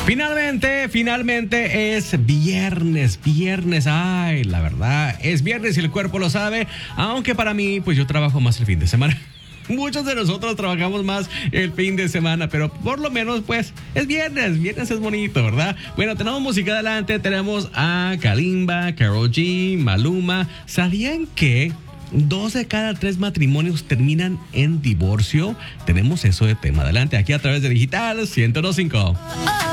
Finalmente es viernes. Ay, la verdad, es viernes y el cuerpo lo sabe. Aunque para mí, pues yo trabajo más el fin de semana. Muchos de nosotros trabajamos más el fin de semana, pero por lo menos, pues, es viernes. Viernes es bonito, ¿verdad? Bueno, tenemos música adelante. Tenemos a Kalimba, Karol G, Maluma. ¿Sabían que 2 de cada 3 matrimonios terminan en divorcio? Tenemos eso de tema adelante aquí a través de Digital 102.5.